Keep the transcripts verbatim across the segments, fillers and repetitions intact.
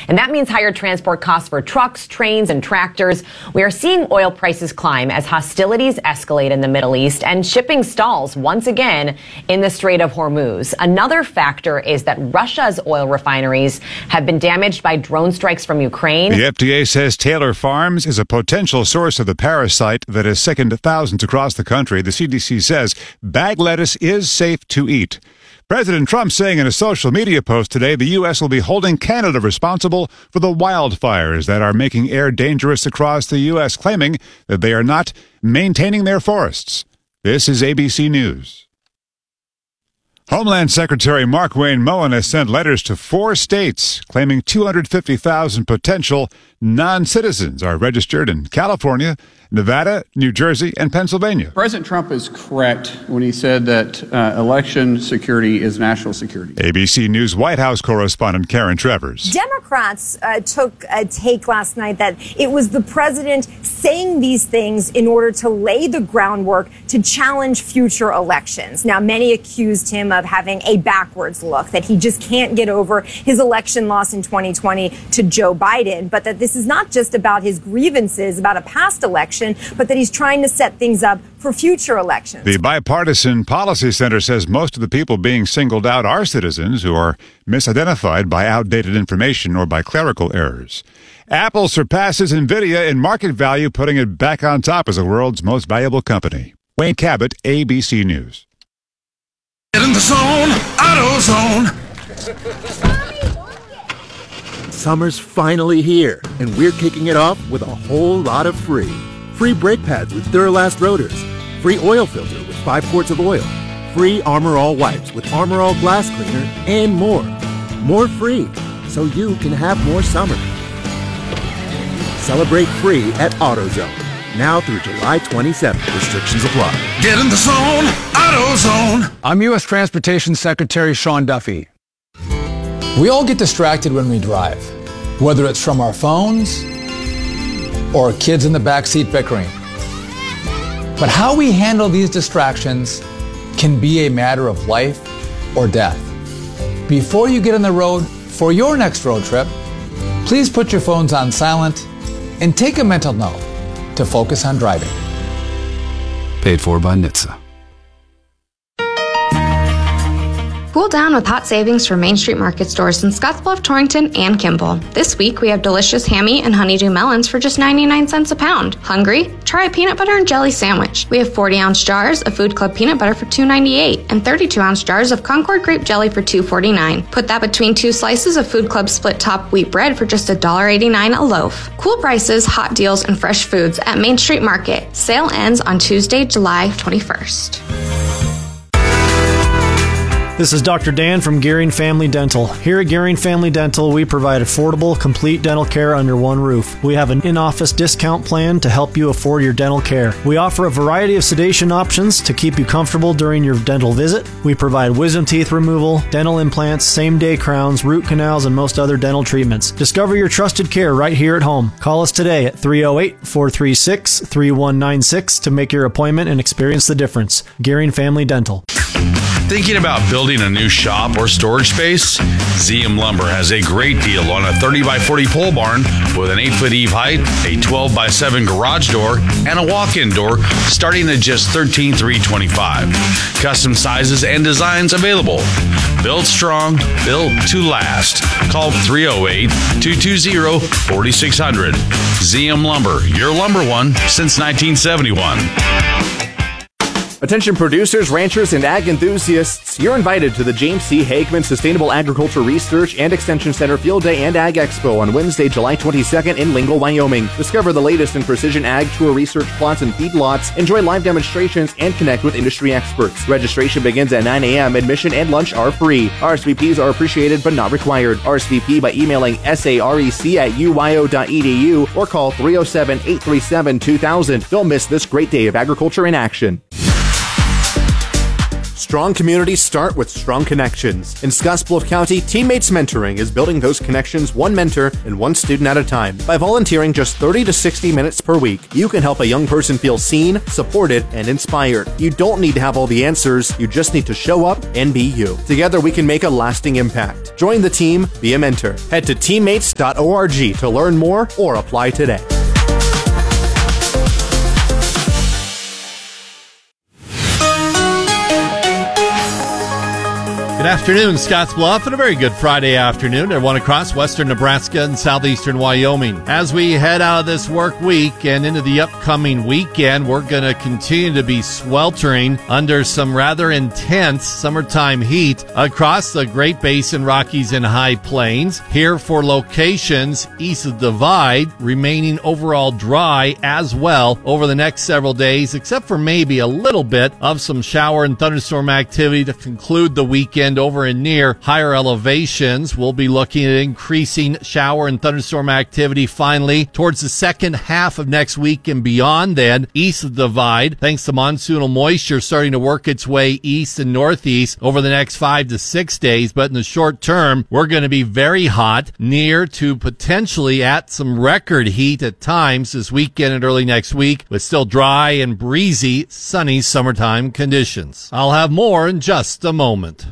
And that means higher transport costs for trucks, trains, and tractors. We are seeing oil prices climb as hostilities escalate in the Middle East and shipping stalls once again in the Strait of Hormuz. Another factor is that Russia's oil refineries have been damaged by drone strikes from Ukraine. The F D A says Taylor Farms is a potential source of the parasite that has sickened thousands across the country. The C D C says bag lettuce is safe to eat. President Trump saying in a social media post today the U S will be holding Canada responsible for the wildfires that are making air dangerous across the U S, claiming that they are not maintaining their forests. This is A B C News. Homeland Secretary Markwayne Mullin has sent letters to four states claiming two hundred fifty thousand potential non-citizens are registered in California, Nevada, New Jersey, and Pennsylvania. President Trump is correct when he said that uh, election security is national security. A B C News White House correspondent Karen Travers. Democrats uh, took a take last night that it was the president saying these things in order to lay the groundwork to challenge future elections. Now, many accused him of having a backwards look, that he just can't get over his election loss in twenty twenty to Joe Biden, but that this is not just about his grievances about a past election, but that he's trying to set things up for future elections. The Bipartisan Policy Center says most of the people being singled out are citizens who are misidentified by outdated information or by clerical errors. Apple surpasses NVIDIA in market value, putting it back on top as the world's most valuable company. Wayne Cabot, A B C News. Get in the zone, AutoZone. Summer's finally here, and we're kicking it off with a whole lot of free. Free brake pads with Duralast rotors. Free oil filter with five quarts of oil. Free Armor All wipes with Armor All glass cleaner, and more. More free, so you can have more summer. Celebrate free at AutoZone. Now through July twenty-seventh. Restrictions apply. Get in the zone, AutoZone. I'm U S Transportation Secretary Sean Duffy. We all get distracted when we drive, whether it's from our phones or kids in the backseat bickering. But how we handle these distractions can be a matter of life or death. Before you get on the road for your next road trip, please put your phones on silent and take a mental note to focus on driving. Paid for by N H T S A. Cool down with hot savings from Main Street Market stores in Scottsbluff, Torrington, and Kimball. This week, we have delicious hammy and honeydew melons for just ninety-nine cents a pound. Hungry? Try a peanut butter and jelly sandwich. We have forty ounce jars of Food Club peanut butter for two ninety-eight and thirty-two ounce jars of Concord grape jelly for two forty-nine. Put that between two slices of Food Club split top wheat bread for just one dollar eighty-nine a loaf. Cool prices, hot deals, and fresh foods at Main Street Market. Sale ends on Tuesday, July twenty-first. This is Doctor Dan from Gearing Family Dental. Here at Gearing Family Dental, we provide affordable, complete dental care under one roof. We have an in-office discount plan to help you afford your dental care. We offer a variety of sedation options to keep you comfortable during your dental visit. We provide wisdom teeth removal, dental implants, same-day crowns, root canals, and most other dental treatments. Discover your trusted care right here at home. Call us today at three oh eight, four three six, three one nine six to make your appointment and experience the difference. Gearing Family Dental. Thinking about building a new shop or storage space? Z M Lumber has a great deal on a thirty by forty pole barn with an eight foot eave height, a twelve by seven garage door, and a walk-in door starting at just thirteen thousand three hundred twenty-five dollars. Custom sizes and designs available. Built strong, built to last. Call three oh eight, two two zero, four six zero zero. Z M Lumber, your lumber one since nineteen seventy-one. Attention producers, ranchers, and ag enthusiasts, you're invited to the James C. Hagman Sustainable Agriculture Research and Extension Center Field Day and Ag Expo on Wednesday, July twenty-second in Lingle, Wyoming. Discover the latest in precision ag, tour research plots and feedlots, enjoy live demonstrations, and connect with industry experts. Registration begins at nine a.m. Admission and lunch are free. R S V Ps are appreciated but not required. R S V P by emailing sarec at u y o dot e d u or call three oh seven, eight three seven, two thousand. Don't miss this great day of agriculture in action. Strong communities start with strong connections. In Scottsbluff County, Teammates Mentoring is building those connections one mentor and one student at a time. By volunteering just thirty to sixty minutes per week, you can help a young person feel seen, supported, and inspired. You don't need to have all the answers, you just need to show up and be you. Together we can make a lasting impact. Join the team, be a mentor. Head to teammates dot org to learn more or apply today. Good afternoon, Scottsbluff, and a very good Friday afternoon. Everyone across western Nebraska and southeastern Wyoming. As we head out of this work week and into the upcoming weekend, we're going to continue to be sweltering under some rather intense summertime heat across the Great Basin, Rockies, and High Plains. Here for locations east of the Divide, remaining overall dry as well over the next several days, except for maybe a little bit of some shower and thunderstorm activity to conclude the weekend. Over and near higher elevations, we'll be looking at increasing shower and thunderstorm activity finally towards the second half of next week and beyond. Then east of the Divide, thanks to monsoonal moisture starting to work its way east and northeast over the next five to six days. But in the short term, we're going to be very hot, near to potentially at some record heat at times this weekend and early next week, with still dry and breezy, sunny summertime conditions. I'll have more in just a moment.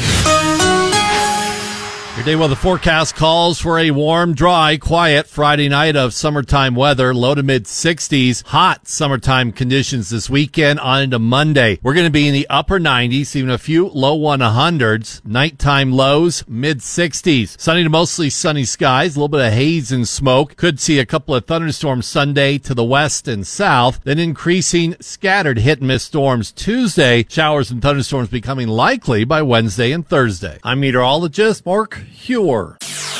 Your day weather forecast calls for a warm, dry, quiet Friday night of summertime weather, low to mid sixties, hot summertime conditions this weekend on into Monday. We're going to be in the upper nineties, even a few low one hundreds, nighttime lows, mid sixties. Sunny to mostly sunny skies, a little bit of haze and smoke. Could see a couple of thunderstorms Sunday to the west and south, then increasing scattered hit and miss storms Tuesday. Showers and thunderstorms becoming likely by Wednesday and Thursday. I'm meteorologist Mark Huer.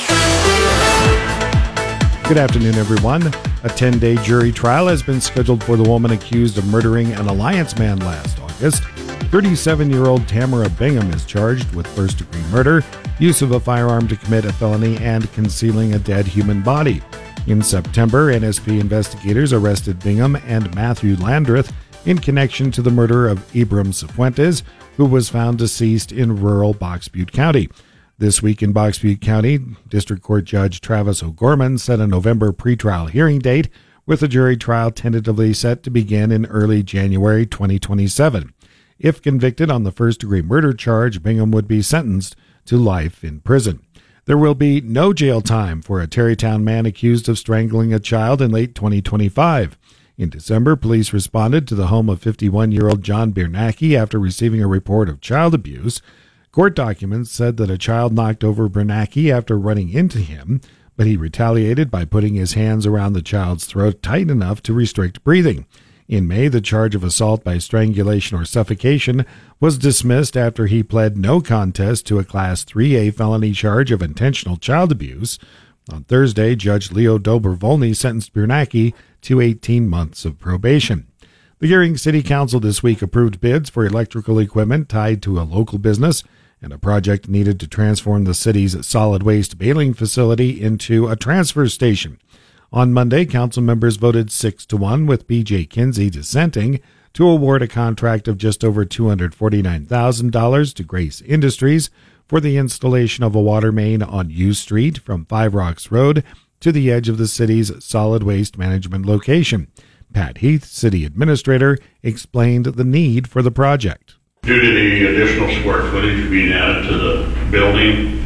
Good afternoon, everyone. A ten-day jury trial has been scheduled for the woman accused of murdering an Alliance man last August. thirty-seven-year-old Tamara Bingham is charged with first-degree murder, use of a firearm to commit a felony, and concealing a dead human body. In September, N S P investigators arrested Bingham and Matthew Landreth in connection to the murder of Ibram Cifuentes, who was found deceased in rural Box Butte County. This week in Box Butte County, District Court Judge Travis O'Gorman set a November pretrial hearing date, with the jury trial tentatively set to begin in early January twenty twenty-seven. If convicted on the first-degree murder charge, Bingham would be sentenced to life in prison. There will be no jail time for a Terrytown man accused of strangling a child in late twenty twenty-five. In December, police responded to the home of fifty-one-year-old John Biernacki after receiving a report of child abuse. Court documents said that a child knocked over Biernacki after running into him, but he retaliated by putting his hands around the child's throat tight enough to restrict breathing. In May, the charge of assault by strangulation or suffocation was dismissed after he pled no contest to a Class three A felony charge of intentional child abuse. On Thursday, Judge Leo Dobrovolny sentenced Biernacki to eighteen months of probation. The Gering City Council this week approved bids for electrical equipment tied to a local business and a project needed to transform the city's solid waste baling facility into a transfer station. On Monday, council members voted six to one, with B J Kinsey dissenting, to award a contract of just over two hundred forty-nine thousand dollars to Grace Industries for the installation of a water main on U Street from Five Rocks Road to the edge of the city's solid waste management location. Pat Heath, city administrator, explained the need for the project. Due to the additional square footage being added to the building,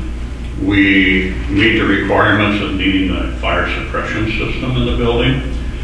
we meet the requirements of needing a fire suppression system in the building.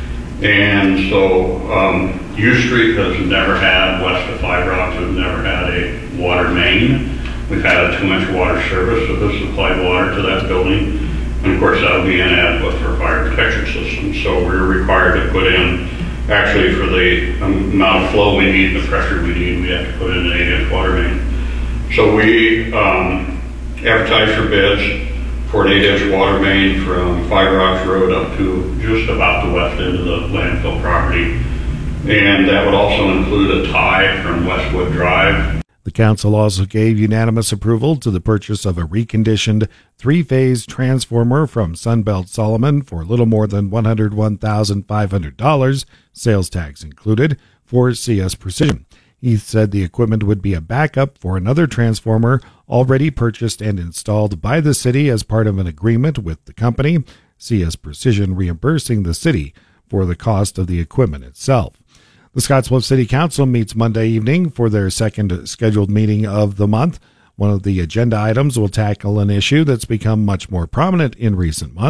And so um, U Street has never had, west of Five Rocks, has never had a water main. We've had a two-inch water service, so this supplied water to that building. And of course, that would be inadequate for a fire protection system. So we're required to put in, actually for the amount of flow we need, the pressure we need, we have to put in an eight-inch water main. So we um, advertised for bids for an eight-inch water main from Five Rocks Road up to just about the west end of the landfill property. And that would also include a tie from Westwood Drive. The council also gave unanimous approval to the purchase of a reconditioned three-phase transformer from Sunbelt Solomon for a little more than one hundred one thousand five hundred dollars, sales tax included, for C S Precision. He said the equipment would be a backup for another transformer already purchased and installed by the city as part of an agreement with the company, C S Precision reimbursing the city for the cost of the equipment itself. The Scottsbluff City Council meets Monday evening for their second scheduled meeting of the month. One of the agenda items will tackle an issue that's become much more prominent in recent months.